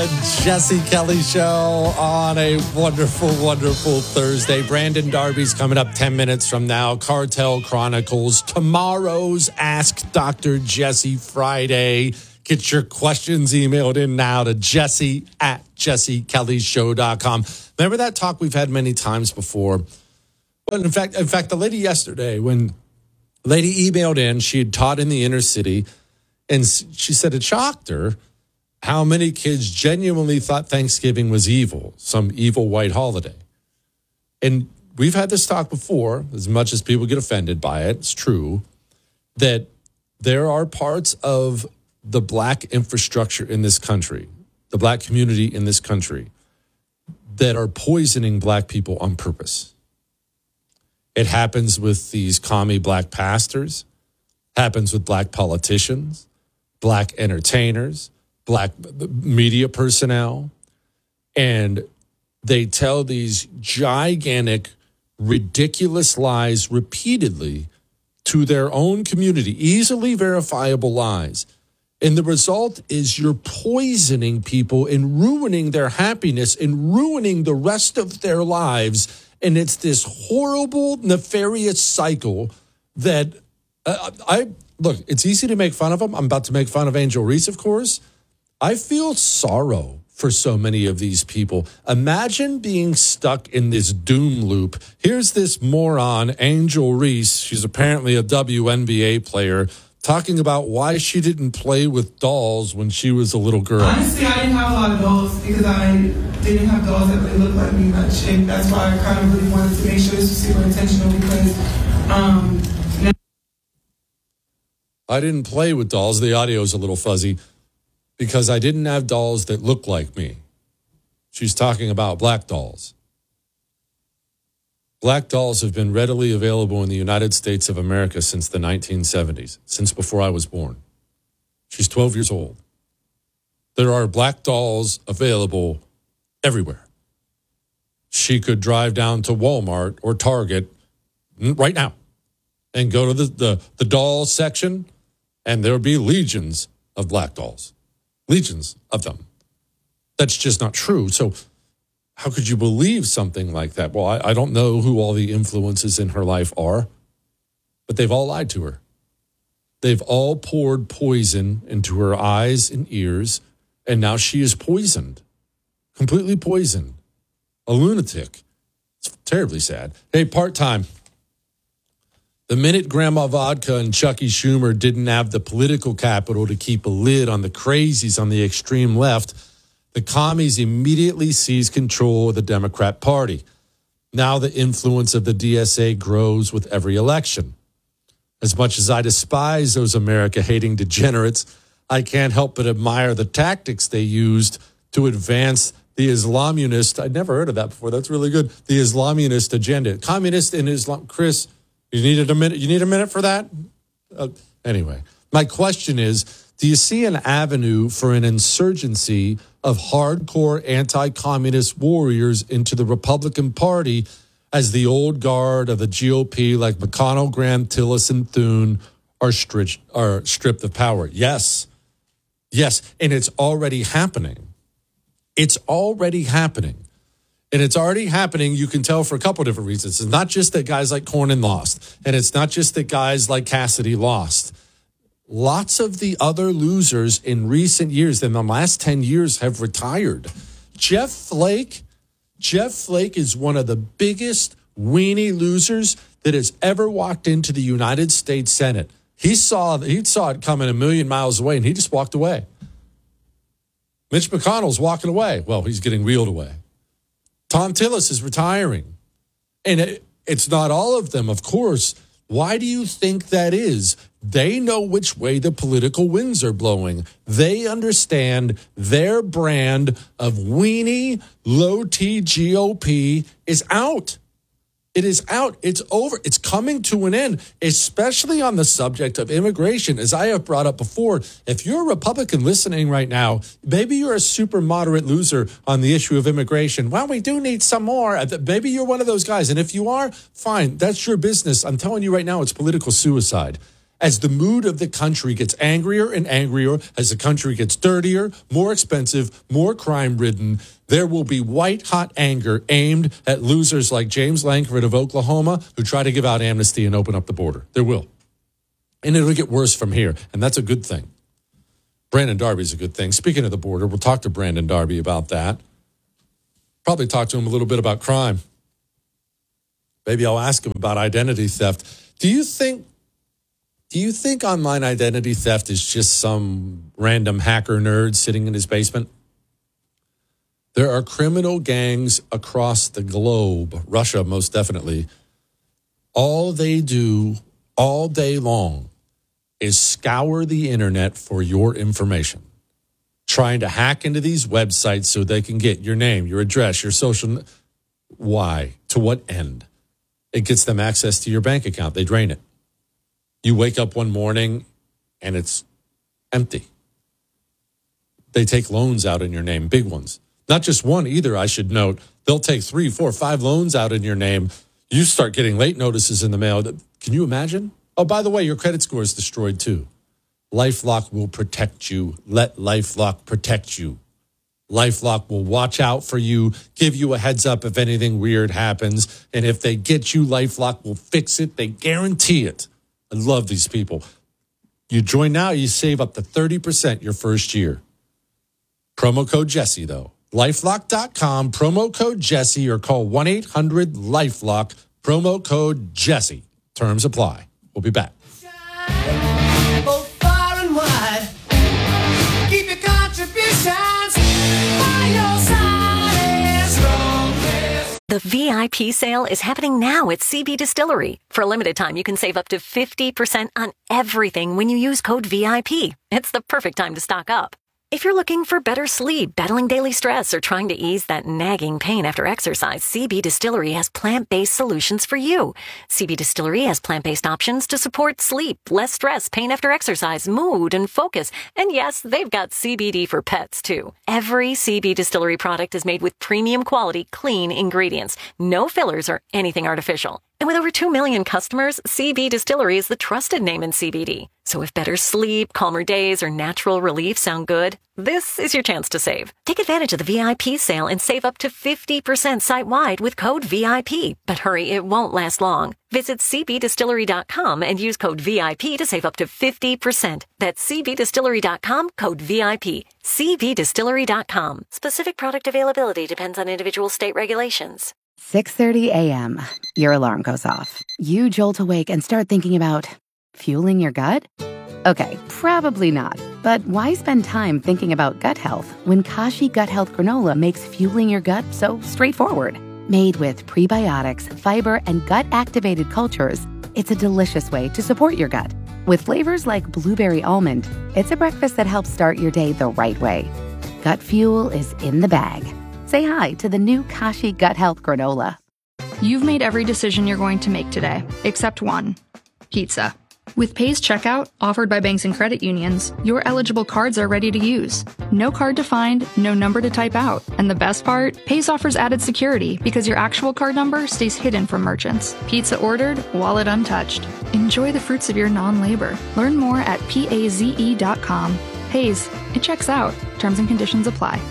Jesse Kelly Show on a wonderful, wonderful Thursday. Brandon Darby's coming up 10 minutes from now. Cartel Chronicles. Tomorrow's Ask Dr. Jesse Friday. Get your questions emailed in now to Jesse at jessekellyshow.com. Remember that talk we've had many times before? Well, in fact, the lady yesterday, when lady emailed in, she had taught in the inner city, and she said it shocked her how many kids genuinely thought Thanksgiving was evil, some evil white holiday. And we've had this talk before, as much as people get offended by it, it's true, that there are parts of the black infrastructure in this country, the black community in this country, that are poisoning black people on purpose. It happens with these commie black pastors, happens with black politicians, black entertainers, black media personnel, and they tell these gigantic, ridiculous lies repeatedly to their own community, easily verifiable lies. And the result is you're poisoning people and ruining their happiness and ruining the rest of their lives. And it's this horrible, nefarious cycle that look, it's easy to make fun of them. I'm about to make fun of Angel Reese, of course. I feel sorrow for so many of these people. Imagine being stuck in this doom loop. Here's this moron, Angel Reese. She's apparently a WNBA player, talking about why she didn't play with dolls when she was a little girl. Honestly, I didn't have a lot of dolls because I didn't have dolls that really looked like me much. And that's why I kind of really wanted to make sure this was super intentional because I didn't play with dolls. The audio is a little fuzzy. Because I didn't have dolls that looked like me. She's talking about black dolls. Black dolls have been readily available in the United States of America since the 1970s, since before I was born. She's 12 years old. There are black dolls available everywhere. She could drive down to Walmart or Target right now and go to the doll section, and there would be legions of black dolls. Legions of them. That's just not true. So how could you believe something like that? Well, I don't know who all the influences in her life are, but they've all lied to her. They've all poured poison into her eyes and ears, and now she is poisoned, completely poisoned, a lunatic. It's terribly sad. Hey, part-time. The minute Grandma Vodka and Chucky Schumer didn't have the political capital to keep a lid on the crazies on the extreme left, the commies immediately seized control of the Democrat Party. Now the influence of the DSA grows with every election. As much as I despise those America-hating degenerates, I can't help but admire the tactics they used to advance the Islamunist. I'd never heard of that before. That's really good. The Islamunist agenda. Communist and Islam. Chris, you needed a minute? You need a minute for that? Anyway, my question is, do you see an avenue for an insurgency of hardcore anti-communist warriors into the Republican Party as the old guard of the GOP like McConnell, Graham, Tillerson, Thune are stripped of power? Yes. Yes, and it's already happening. It's already happening. And it's already happening, you can tell, for a couple of different reasons. It's not just that guys like Cornyn lost, and it's not just that guys like Cassidy lost. Lots of the other losers in recent years, in the last 10 years, have retired. Jeff Flake is one of the biggest weenie losers that has ever walked into the United States Senate. He saw it coming a million miles away, and he just walked away. Mitch McConnell's walking away. Well, he's getting wheeled away. Tom Tillis is retiring. And it's not all of them, of course. Why do you think that is? They know which way the political winds are blowing. They understand their brand of weenie, low-T GOP is out. It is out. It's over. It's coming to an end, especially on the subject of immigration. As I have brought up before, if you're a Republican listening right now, maybe you're a super moderate loser on the issue of immigration. Well, we do need some more. Maybe you're one of those guys. And if you are, fine. That's your business. I'm telling you right now, it's political suicide. As the mood of the country gets angrier and angrier, as the country gets dirtier, more expensive, more crime-ridden, there will be white-hot anger aimed at losers like James Lankford of Oklahoma who try to give out amnesty and open up the border. There will. And it'll get worse from here, and that's a good thing. Brandon Darby's a good thing. Speaking of the border, we'll talk to Brandon Darby about that. Probably talk to him a little bit about crime. Maybe I'll ask him about identity theft. Do you think online identity theft is just some random hacker nerd sitting in his basement? There are criminal gangs across the globe, Russia most definitely. All they do all day long is scour the internet for your information, trying to hack into these websites so they can get your name, your address, your social. Why? To what end? It gets them access to your bank account. They drain it. You wake up one morning and it's empty. They take loans out in your name, big ones. Not just one either, I should note. They'll take 3, 4, 5 loans out in your name. You start getting late notices in the mail. Can you imagine? Oh, by the way, your credit score is destroyed too. LifeLock will protect you. Let LifeLock protect you. LifeLock will watch out for you, give you a heads up if anything weird happens. And if they get you, LifeLock will fix it. They guarantee it. I love these people. You join now, you save up to 30% your first year. Promo code Jesse, though. LifeLock.com, promo code Jesse, or call 1-800-LifeLock, promo code Jesse. Terms apply. We'll be back. Both far and wide. Keep your contributions by your side as long as... The VIP sale is happening now at CB Distillery. For a limited time, you can save up to 50% on everything when you use code VIP. It's the perfect time to stock up. If you're looking for better sleep, battling daily stress, or trying to ease that nagging pain after exercise, CB Distillery has plant-based solutions for you. CB Distillery has plant-based options to support sleep, less stress, pain after exercise, mood, and focus. And yes, they've got CBD for pets, too. Every CB Distillery product is made with premium quality, clean ingredients. No fillers or anything artificial. And with over 2 million customers, CB Distillery is the trusted name in CBD. So if better sleep, calmer days, or natural relief sound good, this is your chance to save. Take advantage of the VIP sale and save up to 50% site-wide with code VIP. But hurry, it won't last long. Visit cbdistillery.com and use code VIP to save up to 50%. That's cbdistillery.com, code VIP. cbdistillery.com. Specific product availability depends on individual state regulations. 6:30 a.m. Your alarm goes off. You jolt awake and start thinking about fueling your gut? Okay, probably not. But why spend time thinking about gut health when Kashi Gut Health Granola makes fueling your gut so straightforward? Made with prebiotics, fiber, and gut-activated cultures, it's a delicious way to support your gut. With flavors like blueberry almond, it's a breakfast that helps start your day the right way. Gut fuel is in the bag. Say hi to the new Kashi Gut Health Granola. You've made every decision you're going to make today, except one: pizza. With Pay's checkout, offered by banks and credit unions, your eligible cards are ready to use. No card to find, no number to type out. And the best part? Pay's offers added security because your actual card number stays hidden from merchants. Pizza ordered, wallet untouched. Enjoy the fruits of your non-labor. Learn more at paze.com. Pay's, it checks out. Terms and conditions apply.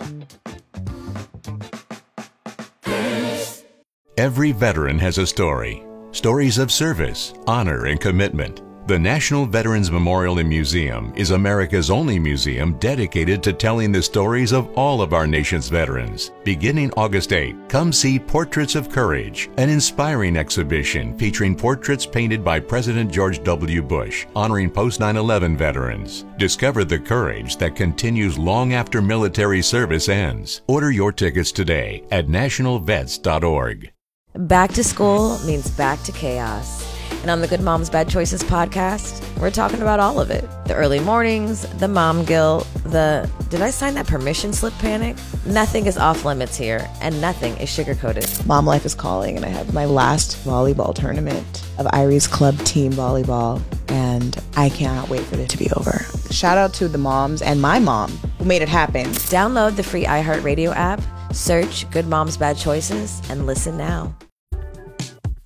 Every veteran has a story. Stories of service, honor, and commitment. The National Veterans Memorial and Museum is America's only museum dedicated to telling the stories of all of our nation's veterans. Beginning August 8, come see Portraits of Courage, an inspiring exhibition featuring portraits painted by President George W. Bush, honoring post-9/11 veterans. Discover the courage that continues long after military service ends. Order your tickets today at nationalvets.org. Back to school means back to chaos. And on the Good Moms Bad Choices podcast, we're talking about all of it. The early mornings, the mom guilt, the did I sign that permission slip panic? Nothing is off limits here, and nothing is sugar-coated. Mom life is calling, and I have my last volleyball tournament of Irie's Club team volleyball, and I cannot wait for it to be over. Shout out to the moms and my mom who made it happen. Download the free iHeartRadio app, search Good Moms Bad Choices, and listen now.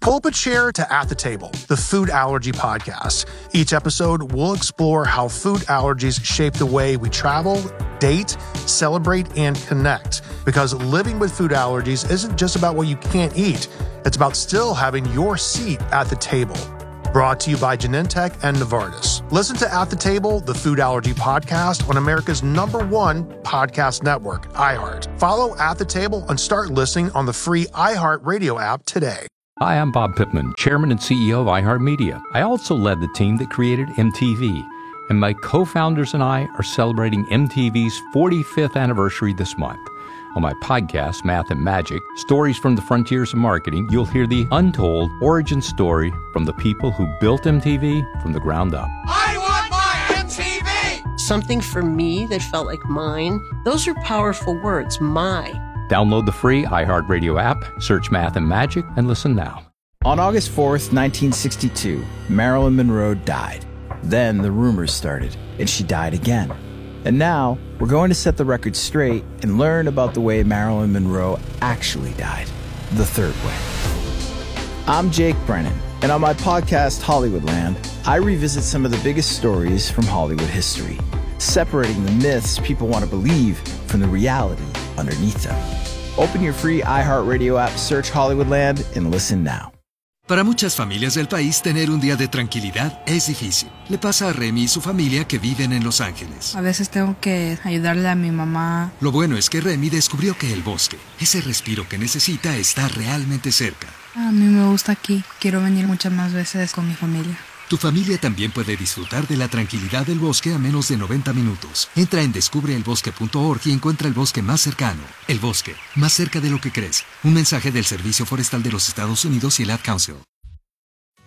Pull up a chair to At the Table, the food allergy podcast. Each episode, we'll explore how food allergies shape the way we travel, date, celebrate, and connect. Because living with food allergies isn't just about what you can't eat. It's about still having your seat at the table. Brought to you by Genentech and Novartis. Listen to At the Table, the food allergy podcast on America's #1 podcast network, iHeart. Follow At the Table and start listening on the free iHeart Radio app today. Hi, I'm Bob Pittman, Chairman and CEO of iHeartMedia. I also led the team that created MTV, and my co-founders and I are celebrating MTV's 45th anniversary this month. On my podcast, Math and Magic, Stories from the Frontiers of Marketing, you'll hear the untold origin story from the people who built MTV from the ground up. I want my MTV! Something for me that felt like mine. Those are powerful words, my. Download the free iHeartRadio app, search Math and Magic, and listen now. On August 4th, 1962, Marilyn Monroe died. Then the rumors started, and she died again. And now, we're going to set the record straight and learn about the way Marilyn Monroe actually died, the third way. I'm Jake Brennan, and on my podcast, Hollywoodland, I revisit some of the biggest stories from Hollywood history, separating the myths people want to believe from the reality underneath them. Open your free iHeartRadio app, search Hollywoodland, and listen now. Para muchas familias del país, tener un día de tranquilidad es difícil. Le pasa a Remy y su familia que viven en Los Ángeles. A veces tengo que ayudarle a mi mamá. Lo bueno es que Remy descubrió que el bosque, ese respiro que necesita, está realmente cerca. A mí me gusta aquí. Quiero venir muchas más veces con mi familia. Tu familia también puede disfrutar de la tranquilidad del bosque a menos de 90 minutos. Entra en descubreelbosque.org y encuentra el bosque más cercano. El bosque, más cerca de lo que crees. Un mensaje del Servicio Forestal de los Estados Unidos y el Ad Council.